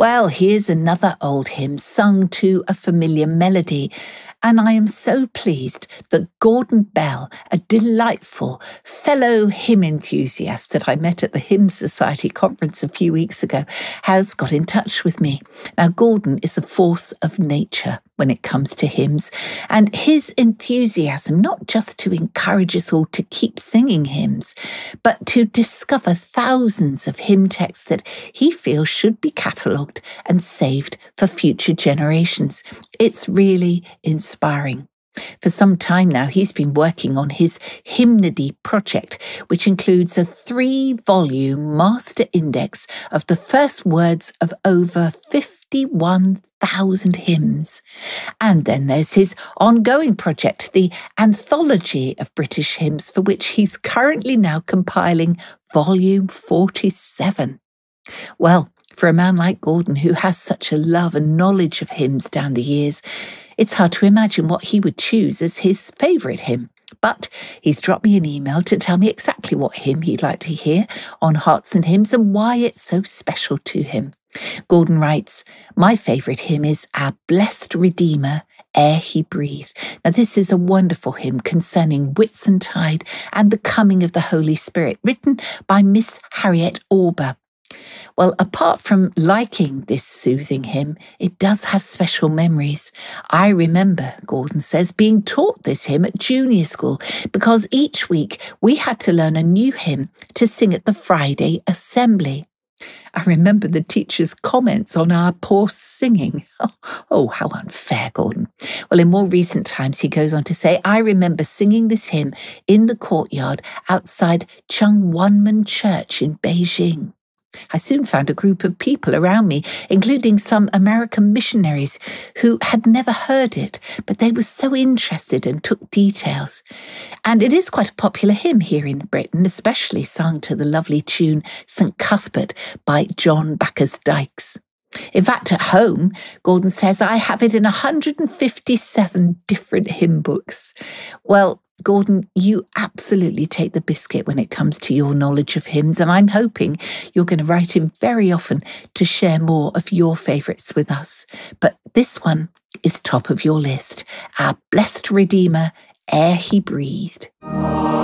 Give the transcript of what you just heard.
Well, here's another old hymn sung to a familiar melody, and I am so pleased that Gordon Bell, a delightful fellow hymn enthusiast that I met at the Hymn Society conference a few weeks ago, has got in touch with me. Now, Gordon is a force of nature when it comes to hymns, and his enthusiasm, not just to encourage us all to keep singing hymns, but to discover thousands of hymn texts that he feels should be catalogued and saved for future generations. It's really inspiring. For some time now, he's been working on his Hymnody project, which includes a 3-volume master index of the first words of over 51,000 hymns. And then there's his ongoing project, the Anthology of British Hymns, for which he's currently now compiling volume 47. Well, for a man like Gordon, who has such a love and knowledge of hymns down the years, it's hard to imagine what he would choose as his favourite hymn. But he's dropped me an email to tell me exactly what hymn he'd like to hear on Hearts and Hymns and why it's so special to him. Gordon writes, "My favourite hymn is Our Blessed Redeemer, Ere He Breathed." Now, this is a wonderful hymn concerning Whitsuntide and the coming of the Holy Spirit, written by Miss Harriet Auber. Well, apart from liking this soothing hymn, it does have special memories. I remember, Gordon says, being taught this hymn at junior school because each week we had to learn a new hymn to sing at the Friday assembly. I remember the teacher's comments on our poor singing. Oh, how unfair, Gordon. Well, in more recent times, he goes on to say, I remember singing this hymn in the courtyard outside Chungwonman Church in Beijing. I soon found a group of people around me, including some American missionaries who had never heard it, but they were so interested and took details. And it is quite a popular hymn here in Britain, especially sung to the lovely tune St. Cuthbert by John Bacchus Dykes. In fact, at home, Gordon says, I have it in 157 different hymn books. Well, Gordon, you absolutely take the biscuit when it comes to your knowledge of hymns, and I'm hoping you're going to write in very often to share more of your favourites with us. But this one is top of your list, Our Blessed Redeemer, Ere He Breathed.